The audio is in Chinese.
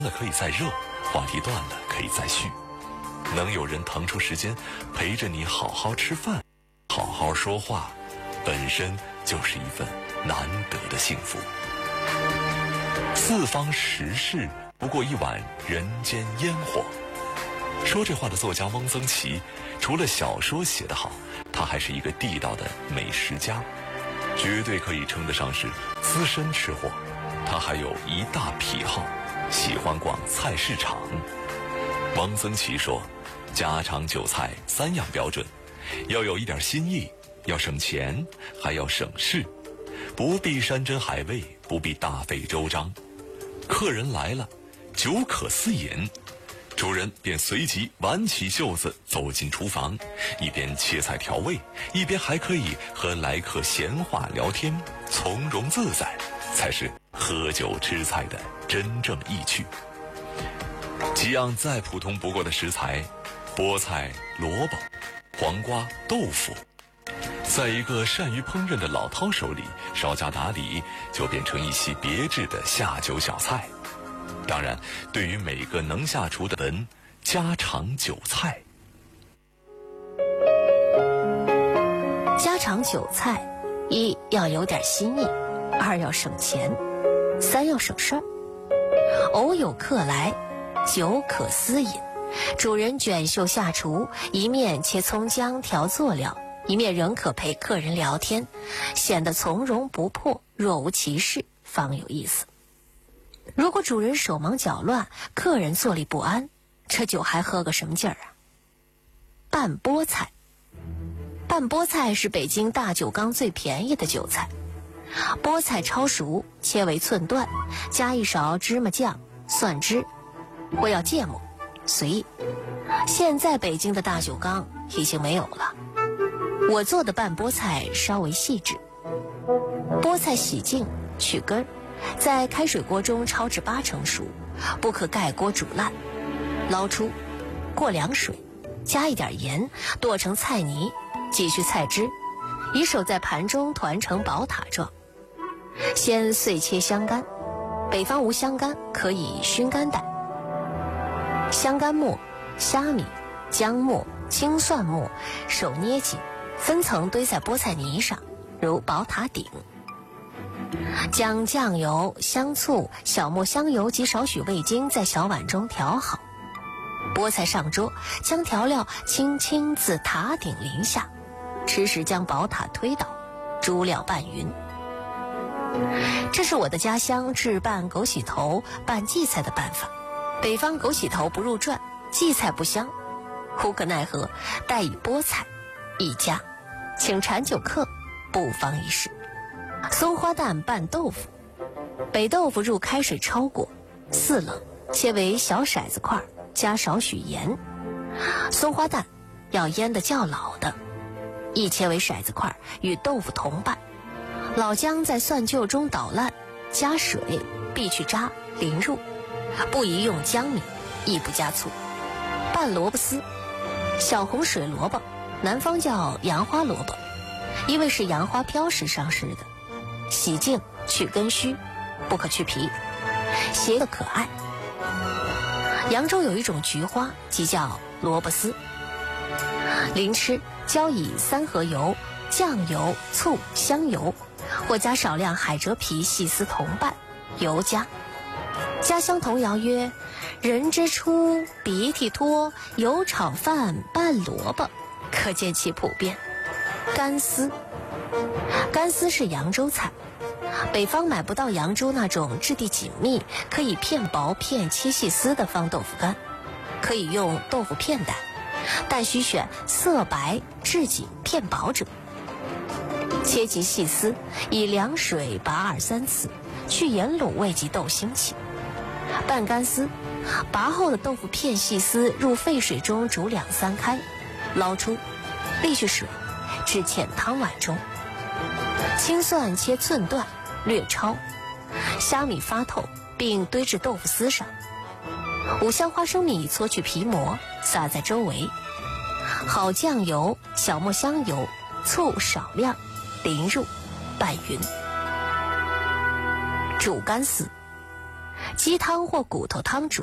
那可以再热，话题断了可以再续。能有人腾出时间陪着你好好吃饭，好好说话，本身就是一份难得的幸福。四方时事不过一碗人间烟火。说这话的作家汪曾祺，除了小说写得好，他还是一个地道的美食家，绝对可以称得上是资深吃货。他还有一大癖好，喜欢逛菜市场。汪曾祺说，家常酒菜3样标准，要有一点新意，要省钱，还要省事，不必山珍海味，不必大费周章。客人来了，酒可私饮，主人便随即挽起袖子走进厨房，一边切菜调味，一边还可以和来客闲话聊天，从容自在，才是喝酒吃菜的真正意趣。几样再普通不过的食材，菠菜、萝卜、黄瓜、豆腐，在一个善于烹饪的老饕手里，稍加打理，就变成一席别致的下酒小菜。当然，对于每个能下厨的人，家常酒菜。 家常酒菜，1要有点新意，2要省钱，3要省事儿。偶有客来，酒可私饮，主人卷袖下厨，一面切葱姜调佐料，一面仍可陪客人聊天，显得从容不迫，若无其事，方有意思。如果主人手忙脚乱，客人坐立不安，这酒还喝个什么劲儿啊？拌菠菜。拌菠菜是北京大酒缸最便宜的酒菜。菠菜焯熟，切为寸段，加一勺芝麻酱、蒜汁，或要芥末，随意。现在北京的大酒缸已经没有了。我做的拌菠菜稍微细致。菠菜洗净，去根儿，在开水锅中焯至80%熟，不可盖锅煮烂。捞出，过凉水，加一点盐，剁成菜泥，挤去菜汁，以手在盘中团成宝塔状。先碎切香干，北方无香干，可以熏干带。香干末、虾米、姜末、青蒜末，手捏紧，分层堆在菠菜泥上，如宝塔顶。将酱油、香醋、小磨香油及少许味精在小碗中调好。菠菜上桌，将调料轻轻自塔顶淋下，吃时将宝塔推倒，猪料拌匀。这是我的家乡制拌枸杞头、拌荠菜的办法。北方枸杞头不入传，荠菜不香，无可奈何，待以菠菜一家，请馋酒客，不妨一试。松花蛋拌豆腐。北豆腐入开水焯过，4冷，切为小骰子块，加少许盐。松花蛋要腌得较老的，亦切为骰子块，与豆腐同拌。老姜在蒜臼中捣烂，加水，避去渣，淋入。不宜用姜米，亦不加醋。拌萝卜丝。小红水萝卜，南方叫洋花萝卜，因为是洋花飘时上市的。洗净，去根须，不可去皮，斜的可爱。扬州有一种菊花，即叫萝卜丝。淋吃，浇以3合油、酱油、醋、香油，或加少量海蜇皮细丝同拌，油加。家乡童谣曰：人之初，鼻涕多，油炒饭拌萝卜，可见其普遍。干丝。干丝是扬州菜，北方买不到扬州那种质地紧密，可以片薄片切细丝的方豆腐干，可以用豆腐片带，但需选色白质紧片薄者。切及细丝，以凉水拔2、3次，去盐卤味及豆腥气。拌干丝，拔后的豆腐片细丝入沸水中煮2、3开，捞出，沥去水，置芡汤碗中。青蒜切寸段，略焯，虾米发透，并堆至豆腐丝上。五香花生米搓去皮膜，撒在周围。好酱油、小磨香油、醋少量，淋入，拌匀。煮干丝。 鸡汤或骨头汤煮，